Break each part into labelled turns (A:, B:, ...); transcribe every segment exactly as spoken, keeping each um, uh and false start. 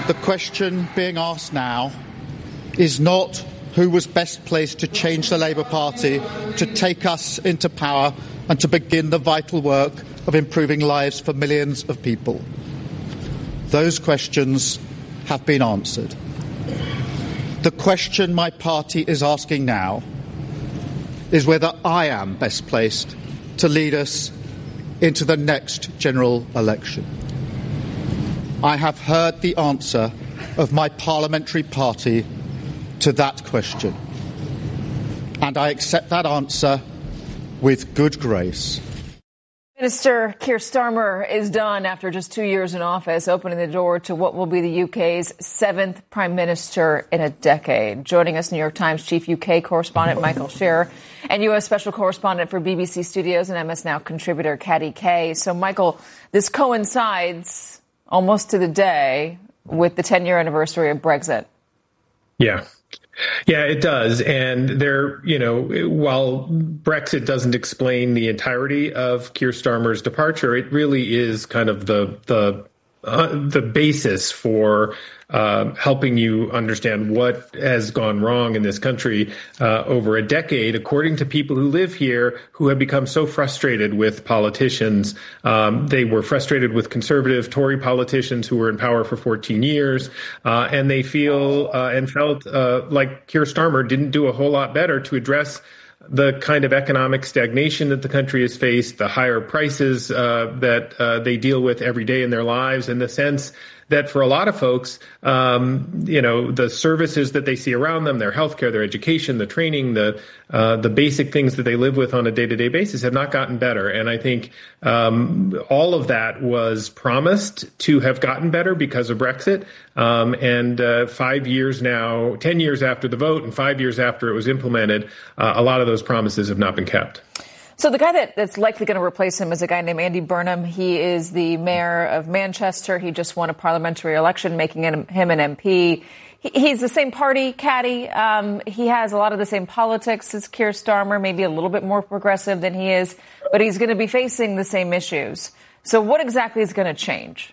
A: The question being asked now is not who was best placed to change the Labour Party, to take us into power and to begin the vital work of improving lives for millions of people. Those questions have been answered. The question my party is asking now is whether I am best placed to lead us into the next general election. I have heard the answer of my parliamentary party to that question, and I accept that answer with good grace.
B: Minister Keir Starmer is done after just two years in office, opening the door to what will be the U K's seventh Prime Minister in a decade. Joining us, New York Times chief U K correspondent Michael Shearer and U S special correspondent for B B C Studios and M S Now contributor Katty Kay. So, Michael, this coincides almost to the day with the ten-year anniversary of Brexit.
C: Yeah. Yeah, it does. And there, you know, while Brexit doesn't explain the entirety of Keir Starmer's departure, it really is kind of the the uh, the basis for uh, helping you understand what has gone wrong in this country uh, over a decade, according to people who live here who have become so frustrated with politicians. Um, they were frustrated with conservative Tory politicians who were in power for fourteen years, uh, and they feel uh, and felt uh, like Keir Starmer didn't do a whole lot better to address the kind of economic stagnation that the country has faced, the higher prices uh, that uh, they deal with every day in their lives, and the sense that for a lot of folks, um, you know, the services that they see around them, their healthcare, their education, the training, the uh, the basic things that they live with on a day-to-day basis have not gotten better. And I think um, all of that was promised to have gotten better because of Brexit. Um, and uh, five years now, ten years after the vote and five years after it was implemented, uh, a lot of those promises have not been kept.
B: So the guy that, that's likely going to replace him is a guy named Andy Burnham. He is the mayor of Manchester. He just won a parliamentary election, making him, him an M P. He, he's the same party, Katty. Um, he has a lot of the same politics as Keir Starmer, maybe a little bit more progressive than he is, but he's going to be facing the same issues. So what exactly is going to change?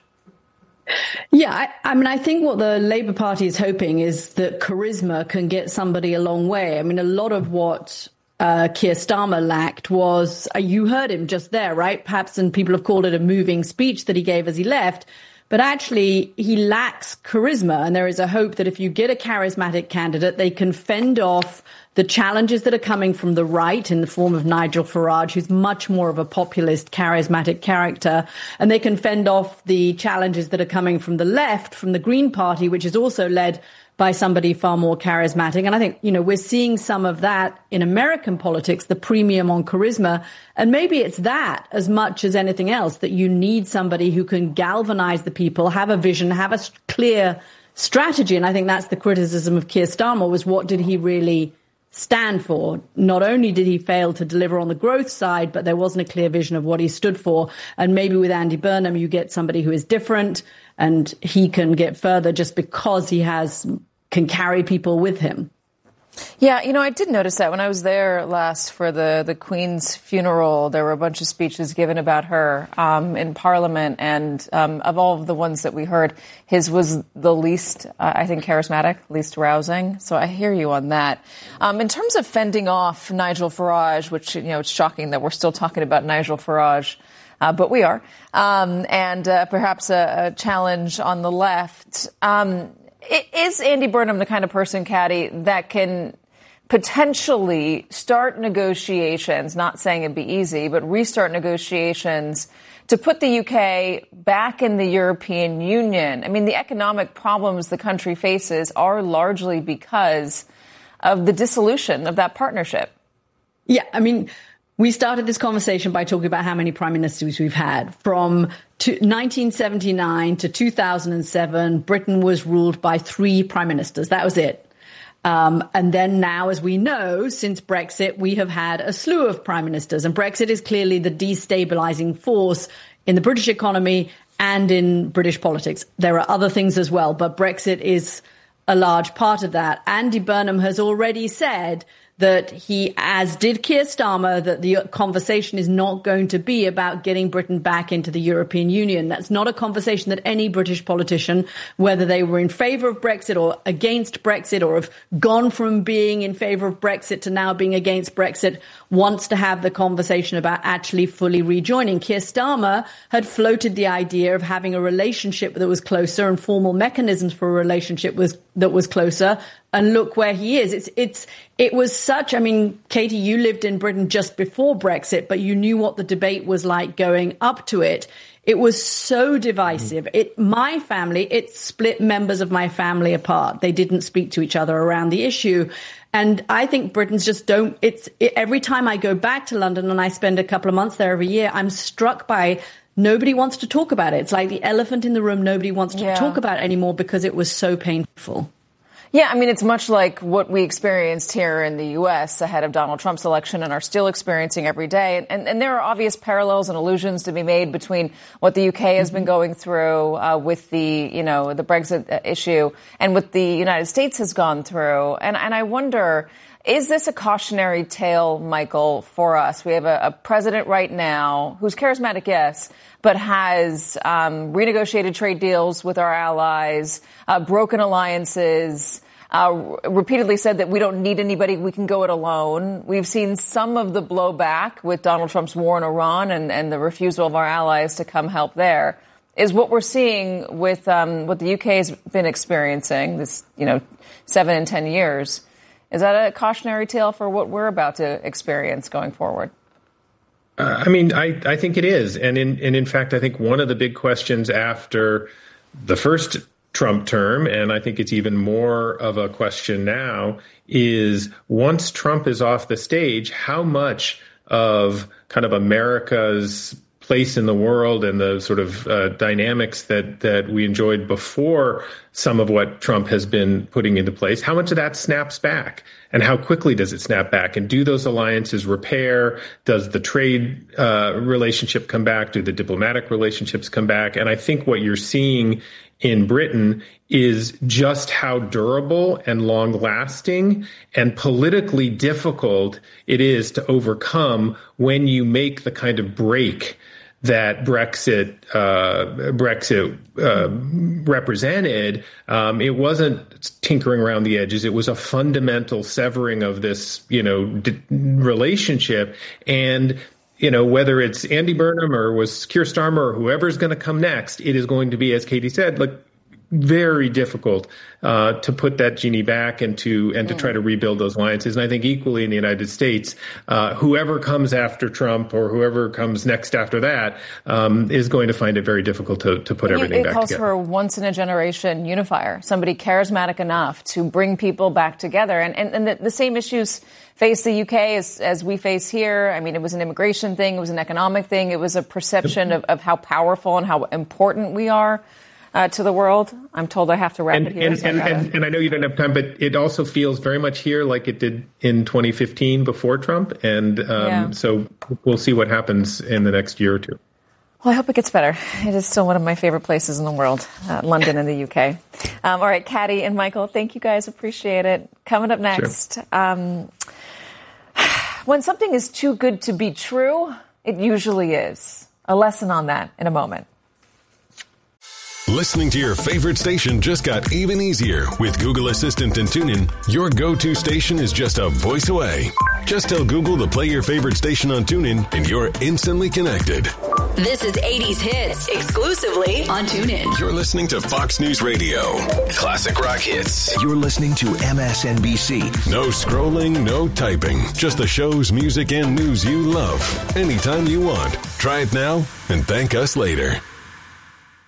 D: Yeah, I, I mean, I think what the Labour Party is hoping is that charisma can get somebody a long way. I mean, a lot of what Uh, Keir Starmer lacked was, uh, you heard him just there, right? Perhaps, and people have called it a moving speech that he gave as he left. But actually, he lacks charisma. And there is a hope that if you get a charismatic candidate, they can fend off the challenges that are coming from the right in the form of Nigel Farage, who's much more of a populist, charismatic character. And they can fend off the challenges that are coming from the left, from the Green Party, which is also led by somebody far more charismatic. And I think, you know, we're seeing some of that in American politics, the premium on charisma. And maybe it's that as much as anything else, that you need somebody who can galvanize the people, have a vision, have a clear strategy. And I think that's the criticism of Keir Starmer, was what did he really stand for? Not only did he fail to deliver on the growth side, but there wasn't a clear vision of what he stood for. And maybe with Andy Burnham, you get somebody who is different, and he can get further just because he has can carry people with him.
B: Yeah, you know, I did notice that when I was there last for the, the Queen's funeral, there were a bunch of speeches given about her um, in Parliament. And um, of all of the ones that we heard, his was the least, uh, I think, charismatic, least rousing. So I hear you on that. Um, in terms of fending off Nigel Farage, which, you know, it's shocking that we're still talking about Nigel Farage. Uh, but we are, um, and uh, perhaps a, a challenge on the left. Um, is Andy Burnham the kind of person, Katty, that can potentially start negotiations, not saying it'd be easy, but restart negotiations to put the U K back in the European Union? I mean, the economic problems the country faces are largely because of the dissolution of that partnership.
D: Yeah, I mean, we started this conversation by talking about how many prime ministers we've had. From nineteen seventy-nine to two thousand seven, Britain was ruled by three prime ministers. That was it. Um, and then now, as we know, since Brexit, we have had a slew of prime ministers. And Brexit is clearly the destabilizing force in the British economy and in British politics. There are other things as well, but Brexit is a large part of that. Andy Burnham has already said that he, as did Keir Starmer, that the conversation is not going to be about getting Britain back into the European Union. That's not a conversation that any British politician, whether they were in favour of Brexit or against Brexit, or have gone from being in favour of Brexit to now being against Brexit, wants to have the conversation about actually fully rejoining. Keir Starmer had floated the idea of having a relationship that was closer and formal mechanisms for a relationship was, that was closer. And look where he is. It's, it's, it was such, I mean, Katie, you lived in Britain just before Brexit, but you knew what the debate was like going up to it. It was so divisive. It, my family, it split members of my family apart. They didn't speak to each other around the issue. And I think Britons just don't, it's, it, every time I go back to London, and I spend a couple of months there every year, I'm struck by nobody wants to talk about it. It's like the elephant in the room. Nobody wants to yeah. talk about it anymore because it was so painful.
B: Yeah, I mean, it's much like what we experienced here in the U S ahead of Donald Trump's election and are still experiencing every day. And, and there are obvious parallels and allusions to be made between what the U K has mm-hmm. been going through uh, with the, you know, the Brexit issue and what the United States has gone through. And, and I wonder, is this a cautionary tale, Michael, for us? We have a, a president right now who's charismatic, yes, but has um, renegotiated trade deals with our allies, uh, broken alliances, uh, repeatedly said that we don't need anybody, we can go it alone. We've seen some of the blowback with Donald Trump's war in Iran and, and the refusal of our allies to come help there. Is what we're seeing with um, what the U K has been experiencing, this, you know, seven and ten years. Is that a cautionary tale for what we're about to experience going forward?
C: Uh, I mean, I, I think it is. And in, and in fact, I think one of the big questions after the first Trump term, and I think it's even more of a question now, is once Trump is off the stage, how much of kind of America's place in the world and the sort of uh, dynamics that that we enjoyed before some of what Trump has been putting into place, how much of that snaps back and how quickly does it snap back? And do those alliances repair? Does the trade uh, relationship come back? Do the diplomatic relationships come back? And I think what you're seeing in Britain is just how durable and long lasting and politically difficult it is to overcome when you make the kind of break that Brexit uh, Brexit uh, represented. Um, it wasn't tinkering around the edges. It was a fundamental severing of this, you know, d- relationship. And you know, whether it's Andy Burnham or was Keir Starmer or whoever's going to come next, it is going to be, as Katie said, like very difficult uh, to put that genie back and to and to try to rebuild those alliances. And I think equally in the United States, uh, whoever comes after Trump or whoever comes next after that um, is going to find it very difficult to, to put everything
B: it
C: back
B: calls
C: together.
B: For a once in a generation unifier, somebody charismatic enough to bring people back together. And, and, and the, the same issues face the U K as, as we face here. I mean, it was an immigration thing. It was an economic thing. It was a perception of, of how powerful and how important we are Uh, to the world. I'm told I have to wrap
C: and,
B: it here.
C: And,
B: so
C: and,
B: I
C: and, and I know you don't have time, but it also feels very much here like it did in twenty fifteen before Trump. And um,
B: yeah.
C: so we'll see what happens in the next year or two.
B: Well, I hope it gets better. It is still one of my favorite places in the world, uh, London and the U K. Um, all right, Katie and Michael, thank you guys. Appreciate it. Coming up next, sure. um, when something is too good to be true, it usually is. A lesson on that in a moment.
E: Listening to your favorite station just got even easier. With Google Assistant and TuneIn, your go-to station is just a voice away. Just tell Google to play your favorite station on TuneIn and you're instantly connected.
F: This is eighties Hits, exclusively on TuneIn.
E: You're listening to Fox News Radio. Classic rock hits.
G: You're listening to M S N B C.
E: No scrolling, no typing. Just the shows, music, and news you love. Anytime you want. Try it now and thank us later.